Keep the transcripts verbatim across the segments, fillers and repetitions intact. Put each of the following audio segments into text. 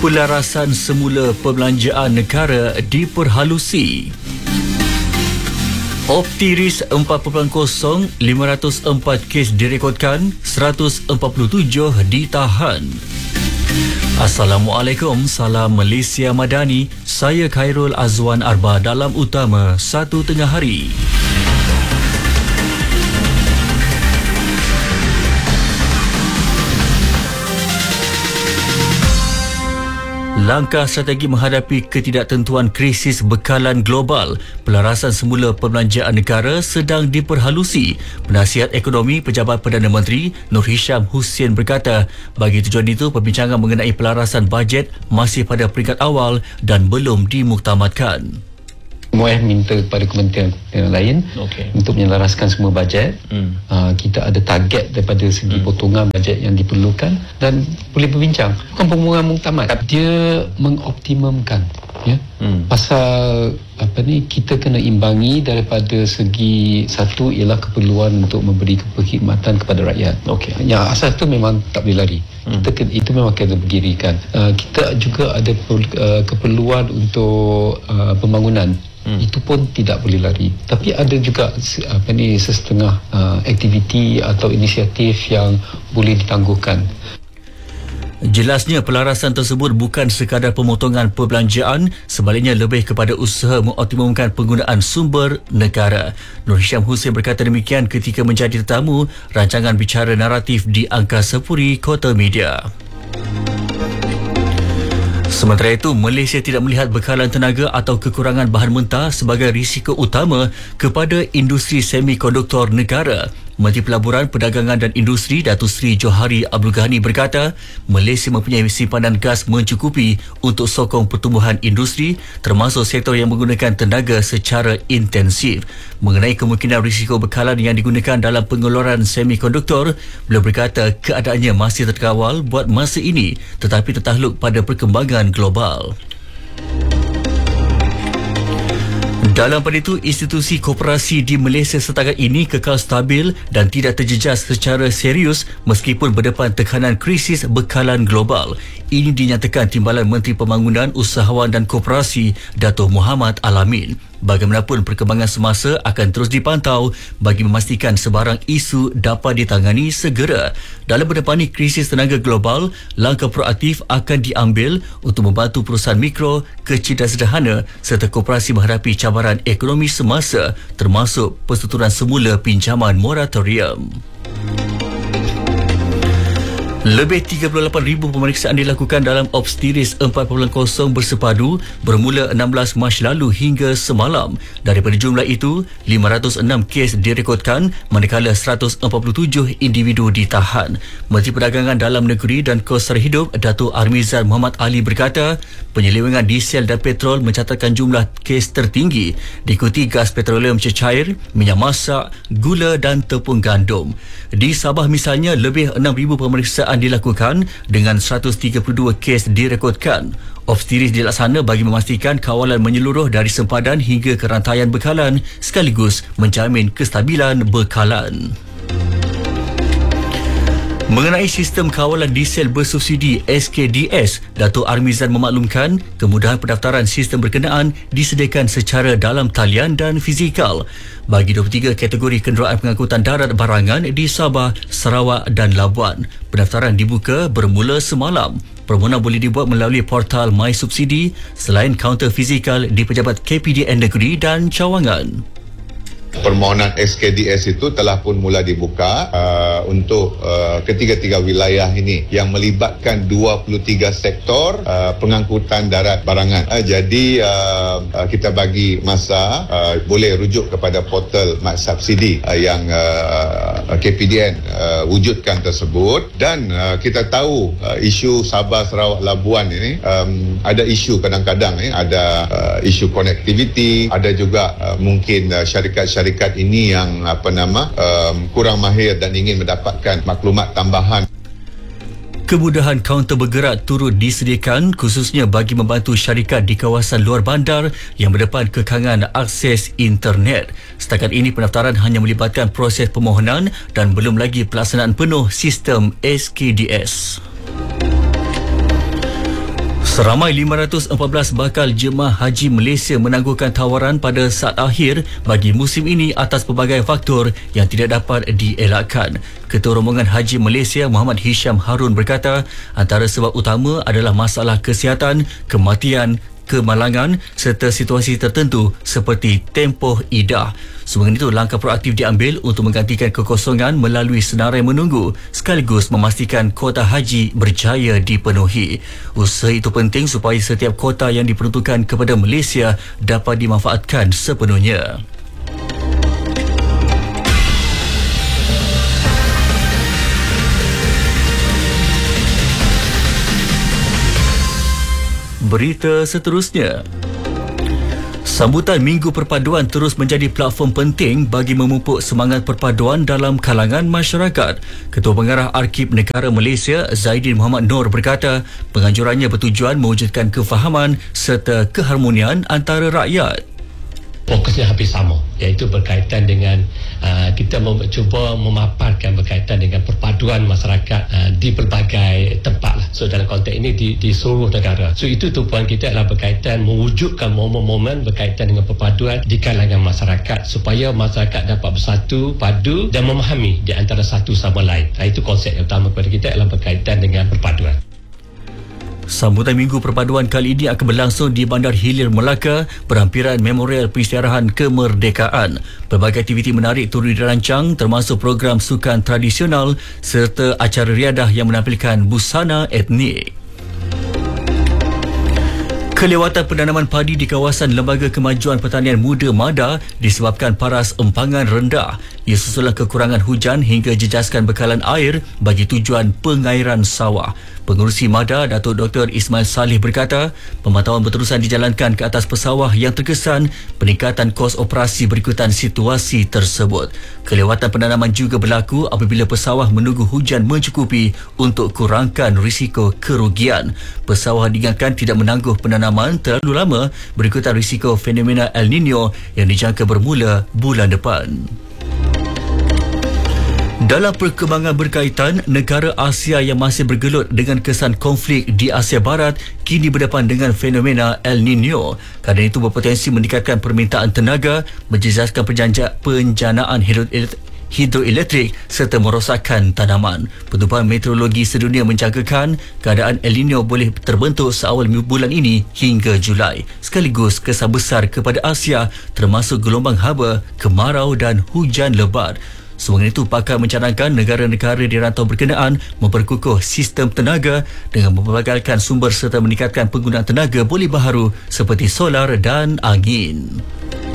Pelarasan semula perbelanjaan negara diperhalusi. Optiris empat titik kosong, lima ratus empat kes direkodkan, seratus empat puluh tujuh ditahan. Assalamualaikum, salam Malaysia Madani. Saya Khairul Azwan Arba dalam utama satu tengah hari. Langkah strategi menghadapi ketidaktentuan krisis bekalan global, pelarasan semula perbelanjaan negara sedang diperhalusi. Penasihat Ekonomi Pejabat Perdana Menteri Nur Hisham Husin berkata, bagi tujuan itu perbincangan mengenai pelarasan bajet masih pada peringkat awal dan belum dimuktamadkan. M O F minta kepada kementerian yang lain okay. untuk menyelaraskan semua bajet. Hmm. Uh, kita ada target daripada segi hmm. potongan bajet yang diperlukan dan boleh berbincang. Bukan pengumuman muktamad. Dia mengoptimumkan. Ya? Hmm. Pasal apa ni, kita kena imbangi daripada segi satu ialah keperluan untuk memberi perkhidmatan kepada rakyat. Okay. Yang asas tu memang tak boleh lari. Hmm. Kita, itu memang kena berdirikan. Uh, kita juga ada uh, keperluan untuk uh, pembangunan. Hmm. Itu pun tidak boleh lari. Tapi ada juga apa ni sesetengah uh, aktiviti atau inisiatif yang boleh ditangguhkan. Jelasnya pelarasan tersebut bukan sekadar pemotongan perbelanjaan, sebaliknya lebih kepada usaha mengoptimumkan penggunaan sumber negara. Nur Hisham Husin berkata demikian ketika menjadi tetamu rancangan bicara naratif di Angkasa Puri Kota Media. Sementara itu, Malaysia tidak melihat bekalan tenaga atau kekurangan bahan mentah sebagai risiko utama kepada industri semikonduktor negara. Menteri Pelaburan, Perdagangan dan Industri Datuk Seri Johari Abdul Ghani berkata, Malaysia mempunyai simpanan gas mencukupi untuk sokong pertumbuhan industri termasuk sektor yang menggunakan tenaga secara intensif. Mengenai kemungkinan risiko bekalan yang digunakan dalam pengeluaran semikonduktor, beliau berkata keadaannya masih terkawal buat masa ini tetapi tertakluk pada perkembangan global. Dalam pada itu, institusi koperasi di Malaysia setakat ini kekal stabil dan tidak terjejas secara serius meskipun berdepan tekanan krisis bekalan global. Ini dinyatakan Timbalan Menteri Pembangunan, Usahawan dan Koperasi Dato' Muhammad Al-Amin. Bagaimanapun perkembangan semasa akan terus dipantau bagi memastikan sebarang isu dapat ditangani segera. Dalam berdepani krisis tenaga global, langkah proaktif akan diambil untuk membantu perusahaan mikro, kecil dan sederhana serta koperasi menghadapi cabaran ekonomi semasa termasuk persetujuan semula pinjaman moratorium. Lebih tiga puluh lapan ribu pemeriksaan dilakukan dalam Optiris empat titik kosong bersepadu bermula enam belas Mac lalu hingga semalam. Daripada jumlah itu, lima ratus enam kes direkodkan manakala seratus empat puluh tujuh individu ditahan. Menteri Perdagangan Dalam Negeri dan Kos Sara Hidup Datuk Armizan Muhammad Ali berkata, penyelewengan diesel dan petrol mencatatkan jumlah kes tertinggi diikuti gas petroleum cecair, minyak masak, gula dan tepung gandum. Di Sabah misalnya, lebih enam ribu pemeriksaan dilakukan dengan seratus tiga puluh dua kes direkodkan. Optiris dilaksana bagi memastikan kawalan menyeluruh dari sempadan hingga ke rantaian bekalan sekaligus menjamin kestabilan bekalan. Mengenai sistem kawalan diesel bersubsidi S K D S, Datuk Armizan memaklumkan kemudahan pendaftaran sistem berkenaan disediakan secara dalam talian dan fizikal. Bagi dua puluh tiga kategori kenderaan pengangkutan darat barangan di Sabah, Sarawak dan Labuan, pendaftaran dibuka bermula semalam. Permohonan boleh dibuat melalui portal My Subsidi selain kaunter fizikal di pejabat K P D N Negeri dan Cawangan. Permohonan S K D S itu telah pun mula dibuka uh, untuk uh, ketiga-tiga wilayah ini yang melibatkan dua puluh tiga sektor uh, pengangkutan darat barangan. Uh, jadi uh, uh, kita bagi masa uh, boleh rujuk kepada portal My Subsidi uh, yang uh, K P D N uh, wujudkan tersebut dan uh, kita tahu uh, isu Sabah, Sarawak, Labuan ini um, ada isu kadang-kadang eh, ada uh, isu connectivity, ada juga uh, mungkin uh, syarikat-syarikat syarikat ini yang apa nama um, kurang mahir dan ingin mendapatkan maklumat tambahan. Kemudahan kaunter bergerak turut disediakan khususnya bagi membantu syarikat di kawasan luar bandar yang berdepan kekangan akses internet. Setakat ini pendaftaran hanya melibatkan proses permohonan dan belum lagi pelaksanaan penuh sistem S K D S. Seramai lima ratus empat belas bakal jemaah haji Malaysia menangguhkan tawaran pada saat akhir bagi musim ini atas pelbagai faktor yang tidak dapat dielakkan. Ketua Rombongan Haji Malaysia Muhammad Hisham Harun berkata, antara sebab utama adalah masalah kesihatan, kematian, kemalangan serta situasi tertentu seperti tempoh idah. Sebagai itu, langkah proaktif diambil untuk menggantikan kekosongan melalui senarai menunggu sekaligus memastikan kuota haji berjaya dipenuhi. Usaha itu penting supaya setiap kuota yang diperuntukkan kepada Malaysia dapat dimanfaatkan sepenuhnya. Berita seterusnya. Sambutan Minggu Perpaduan terus menjadi platform penting bagi memupuk semangat perpaduan dalam kalangan masyarakat. Ketua Pengarah Arkib Negara Malaysia Zaidin Muhammad Noor berkata, penganjurannya bertujuan mewujudkan kefahaman serta keharmonian antara rakyat. Fokusnya hampir sama, iaitu berkaitan dengan uh, kita mem- cuba memaparkan berkaitan dengan perpaduan masyarakat uh, di pelbagai tempat lah. So dalam konteks ini di, di seluruh negara. So itu tumpuan kita adalah berkaitan mewujudkan momen-momen berkaitan dengan perpaduan di kalangan masyarakat supaya masyarakat dapat bersatu, padu dan memahami di antara satu sama lain. Nah, itu konsep yang utama kepada kita adalah berkaitan dengan perpaduan. Sambutan Minggu Perpaduan kali ini akan berlangsung di Bandar Hilir Melaka berhampiran Memorial Peristiarahan Kemerdekaan. Pelbagai aktiviti menarik turut dirancang termasuk program sukan tradisional serta acara riadah yang menampilkan busana etnik. Kelewatan penanaman padi di kawasan Lembaga Kemajuan Pertanian Muda MADA disebabkan paras empangan rendah. Ia susulan kekurangan hujan hingga jejaskan bekalan air bagi tujuan pengairan sawah. Pengurusi MADA Datuk Doktor Ismail Saleh berkata, pemantauan berterusan dijalankan ke atas pesawah yang terkesan peningkatan kos operasi berikutan situasi tersebut. Kelewatan penanaman juga berlaku apabila pesawah menunggu hujan mencukupi untuk kurangkan risiko kerugian. Pesawah diingatkan tidak menangguh penanaman terlalu lama berikutan risiko fenomena El Nino yang dijangka bermula bulan depan. Dalam perkembangan berkaitan, negara Asia yang masih bergelut dengan kesan konflik di Asia Barat kini berdepan dengan fenomena El Nino. Kerana itu berpotensi meningkatkan permintaan tenaga, menjejaskan penjanja, penjanaan hidroelektrik serta merosakkan tanaman. Pertubuhan Meteorologi Sedunia menjangkakan keadaan El Nino boleh terbentuk seawal bulan ini hingga Julai. Sekaligus kesan besar kepada Asia termasuk gelombang haba, kemarau dan hujan lebat. Sebagai itu, pakar mencadangkan negara-negara di rantau berkenaan memperkukuh sistem tenaga dengan memperbagalkan sumber serta meningkatkan penggunaan tenaga boleh baharu seperti solar dan angin.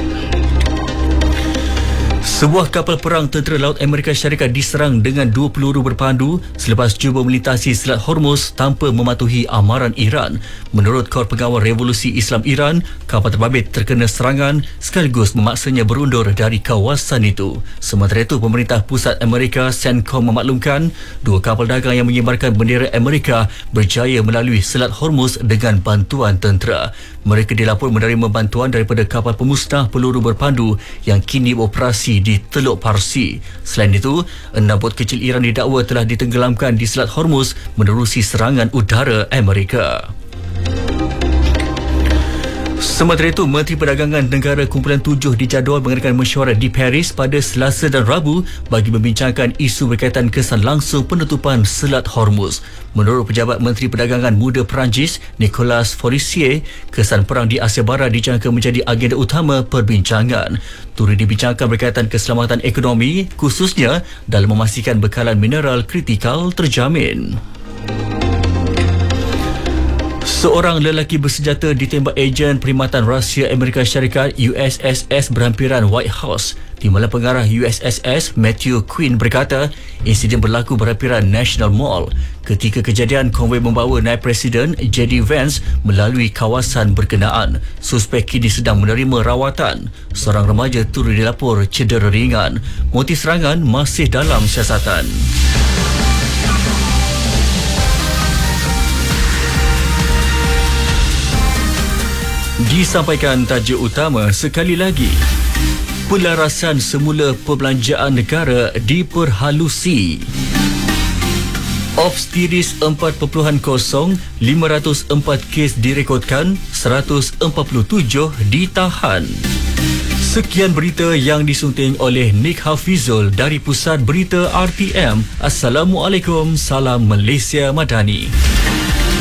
Sebuah kapal perang tentera laut Amerika Syarikat diserang dengan dua peluru berpandu selepas cuba melintasi Selat Hormuz tanpa mematuhi amaran Iran. Menurut Kor Pengawal Revolusi Islam Iran, kapal terbabit terkena serangan sekaligus memaksanya berundur dari kawasan itu. Sementara itu, pemerintah pusat Amerika CENTCOM memaklumkan dua kapal dagang yang mengibarkan bendera Amerika berjaya melalui Selat Hormuz dengan bantuan tentera. Mereka dilaporkan menerima bantuan daripada kapal pemusnah peluru berpandu yang kini beroperasi di Teluk Parsi. Selain itu, enam bot kecil Iran didakwa telah ditenggelamkan di Selat Hormuz menerusi serangan udara Amerika. Sementara itu, Menteri Perdagangan Negara Kumpulan Tujuh dijadual mengadakan mesyuarat di Paris pada Selasa dan Rabu bagi membincangkan isu berkaitan kesan langsung penutupan Selat Hormuz. Menurut Pejabat Menteri Perdagangan Muda Perancis, Nicolas Forissier, kesan perang di Asia Barat dijangka menjadi agenda utama perbincangan. Turut dibincangkan berkaitan keselamatan ekonomi, khususnya dalam memastikan bekalan mineral kritikal terjamin. Seorang lelaki bersenjata ditembak ejen perkhidmatan rahsia Amerika Syarikat U S S S berhampiran White House. Timbalan Pengarah U S S S Matthew Quinn berkata, insiden berlaku berhampiran National Mall. Ketika kejadian, konvoi membawa naib Presiden J D Vance melalui kawasan berkenaan. Suspek kini sedang menerima rawatan. Seorang remaja turut dilapor cedera ringan. Motif serangan masih dalam siasatan. Disampaikan tajuk utama sekali lagi. Pelarasan semula perbelanjaan negara diperhalusi. Ops Tiris empat titik kosong, lima ratus empat kes direkodkan, seratus empat puluh tujuh ditahan. Sekian berita yang disunting oleh Nick Hafizul dari Pusat Berita R T M. Assalamualaikum, salam Malaysia Madani.